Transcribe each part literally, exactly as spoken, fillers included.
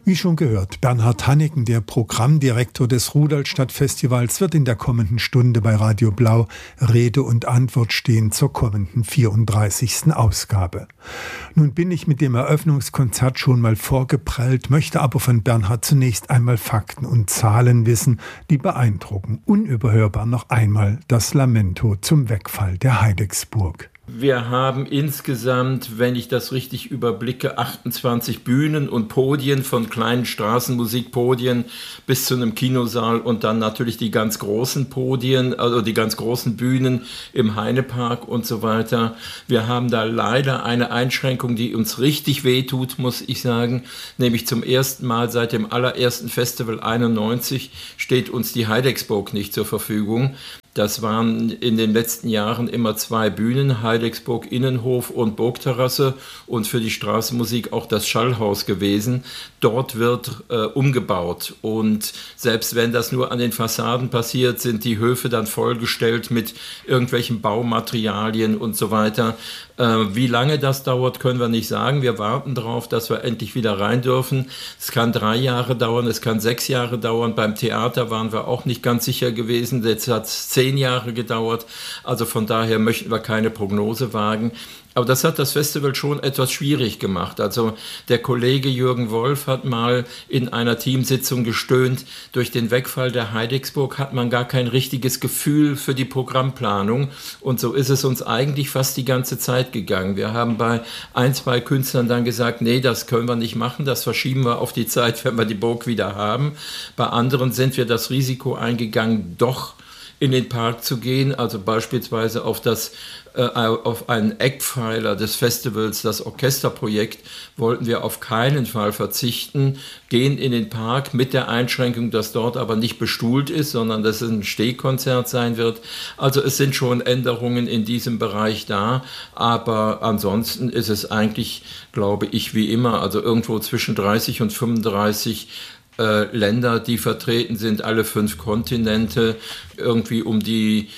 Wie schon gehört, Bernhard Hanniken, der Programmdirektor des Rudolstadt-Festivals, wird in der kommenden Stunde bei Radio Blau Rede und Antwort stehen zur kommenden vierunddreißigsten Ausgabe. Nun bin ich mit dem Eröffnungskonzert schon mal vorgeprellt, möchte aber von Bernhard zunächst einmal Fakten und Zahlen wissen, die beeindrucken. Unüberhörbar noch einmal das Lamento zum Wegfall der Heidecksburg. Wir haben insgesamt, wenn ich das richtig überblicke, achtundzwanzig Bühnen und Podien, von kleinen Straßenmusikpodien bis zu einem Kinosaal und dann natürlich die ganz großen Podien, also die ganz großen Bühnen im Heinepark und so weiter. Wir haben da leider eine Einschränkung, die uns richtig wehtut, muss ich sagen, nämlich zum ersten Mal seit dem allerersten Festival einundneunzig steht uns die Heidecksburg nicht zur Verfügung. Das waren in den letzten Jahren immer zwei Bühnen, Heidecksburg Innenhof und Burgterrasse, und für die Straßenmusik auch das Schallhaus gewesen. Dort wird äh, umgebaut, und selbst wenn das nur an den Fassaden passiert, sind die Höfe dann vollgestellt mit irgendwelchen Baumaterialien und so weiter. Äh, wie lange das dauert, können wir nicht sagen. Wir warten darauf, dass wir endlich wieder rein dürfen. Es kann drei Jahre dauern, es kann sechs Jahre dauern. Beim Theater waren wir auch nicht ganz sicher gewesen. Jetzt hat es zehn Jahre gedauert. Also von daher möchten wir keine Prognose wagen. Aber das hat das Festival schon etwas schwierig gemacht. Also der Kollege Jürgen Wolf hat mal in einer Teamsitzung gestöhnt, durch den Wegfall der Heidecksburg hat man gar kein richtiges Gefühl für die Programmplanung. Und so ist es uns eigentlich fast die ganze Zeit gegangen. Wir haben bei ein, zwei Künstlern dann gesagt, nee, das können wir nicht machen, das verschieben wir auf die Zeit, wenn wir die Burg wieder haben. Bei anderen sind wir das Risiko eingegangen, doch in den Park zu gehen, also beispielsweise auf das äh, auf einen Eckpfeiler des Festivals, das Orchesterprojekt, wollten wir auf keinen Fall verzichten, gehen in den Park mit der Einschränkung, dass dort aber nicht bestuhlt ist, sondern dass es ein Stehkonzert sein wird. Also es sind schon Änderungen in diesem Bereich da, aber ansonsten ist es eigentlich, glaube ich, wie immer, also irgendwo zwischen dreißig und fünfunddreißig Äh, Länder, die vertreten sind, alle fünf Kontinente, irgendwie um die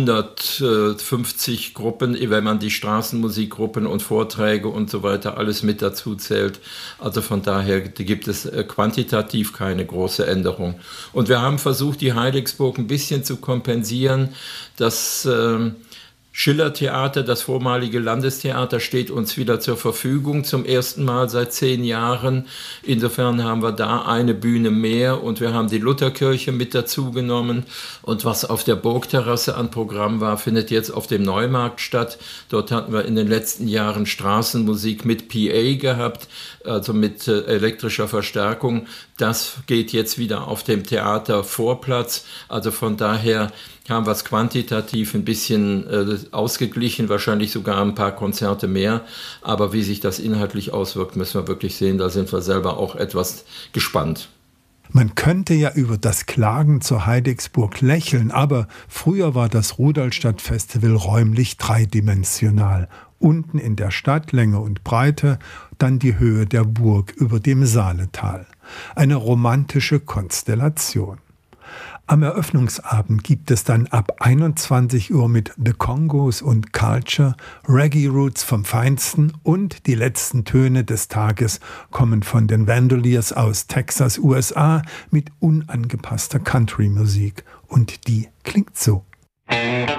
hundertfünfzig Gruppen, wenn man die Straßenmusikgruppen und Vorträge und so weiter alles mit dazu zählt. Also von daher gibt es quantitativ keine große Änderung. Und wir haben versucht, die Heidecksburg ein bisschen zu kompensieren, dass äh, Schillertheater, das vormalige Landestheater, steht uns wieder zur Verfügung, zum ersten Mal seit zehn Jahren. Insofern haben wir da eine Bühne mehr, und wir haben die Lutherkirche mit dazu genommen. Und was auf der Burgterrasse an Programm war, findet jetzt auf dem Neumarkt statt. Dort hatten wir in den letzten Jahren Straßenmusik mit P A gehabt, also mit äh, elektrischer Verstärkung. Das geht jetzt wieder auf dem Theatervorplatz. Also von daher haben wir es quantitativ ein bisschen äh, ausgeglichen, wahrscheinlich sogar ein paar Konzerte mehr. Aber wie sich das inhaltlich auswirkt, müssen wir wirklich sehen. Da sind wir selber auch etwas gespannt. Man könnte ja über das Klagen zur Heidecksburg lächeln, aber früher war das Rudolstadt-Festival räumlich dreidimensional. Unten in der Stadt, Länge und Breite, dann die Höhe der Burg über dem Saaletal. Eine romantische Konstellation. Am Eröffnungsabend gibt es dann ab einundzwanzig Uhr mit The Congos und Culture Reggae Roots vom Feinsten, und die letzten Töne des Tages kommen von den Vandaliers aus Texas, U S A, mit unangepasster Country-Musik. Und die klingt so.